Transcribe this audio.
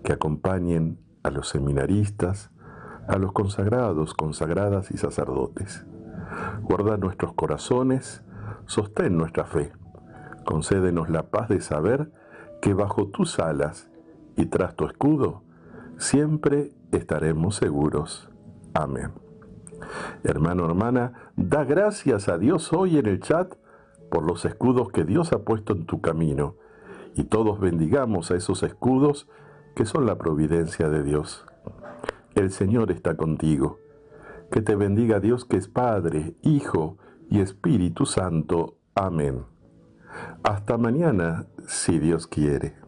que acompañen a los seminaristas, a los consagrados, consagradas y sacerdotes. Guarda nuestros corazones, sostén nuestra fe. Concédenos la paz de saber que bajo tus alas y tras tu escudo siempre estaremos seguros. Amén. Hermano, hermana, da gracias a Dios hoy en el chat por los escudos que Dios ha puesto en tu camino, y todos bendigamos a esos escudos que son la providencia de Dios. El Señor está contigo. Que te bendiga Dios, que es Padre, Hijo y Espíritu Santo. Amén. Hasta mañana, si Dios quiere.